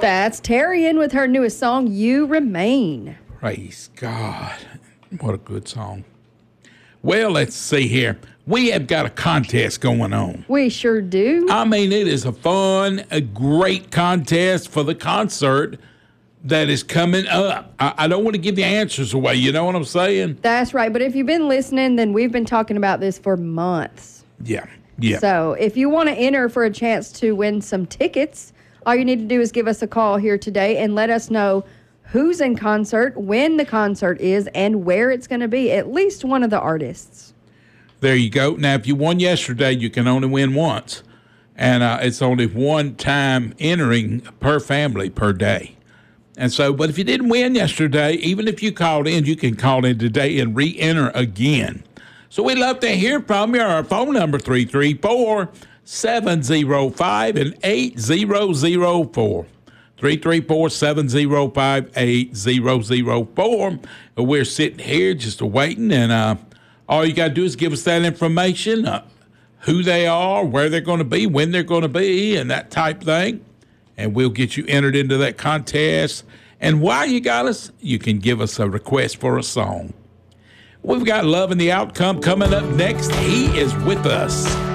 That's Terrian with her newest song, You Remain. Praise God. What a good song. Well, let's see here. We have got a contest going on. We sure do. I mean, it is a great contest for the concert that is coming up. I don't want to give the answers away. You know what I'm saying? That's right. But if you've been listening, then we've been talking about this for months. Yeah. So if you want to enter for a chance to win some tickets, all you need to do is give us a call here today and let us know who's in concert, when the concert is, and where it's going to be. At least one of the artists. There you go. Now, if you won yesterday, you can only win once. And it's only one time entering per family per day. And so, but if you didn't win yesterday, even if you called in, you can call in today and re-enter again. So we'd love to hear from you. Our phone number, 334-705-8004. 334-705-8004. We're sitting here just waiting, and all you got to do is give us that information, who they are, where they're going to be, when they're going to be, and that type thing. And we'll get you entered into that contest. And while you got us, you can give us a request for a song. We've got Love and the Outcome coming up next. He is with us.